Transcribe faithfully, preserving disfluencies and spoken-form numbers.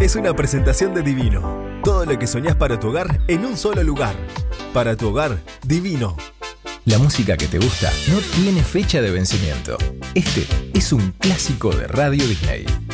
es una presentación de Divino. Todo lo que soñás para tu hogar en un solo lugar. Para tu hogar, Divino. La música que te gusta no tiene fecha de vencimiento. Este es un clásico de Radio Disney.